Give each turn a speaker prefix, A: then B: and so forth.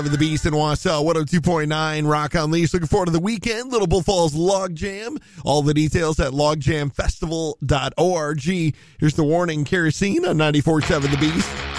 A: The Beast in Wausau, 102.9 Rock on Leash. Looking forward to the weekend. Little Bull Falls Log Jam. All the details at logjamfestival.org. Here's the warning, kerosene on 94.7 The Beast.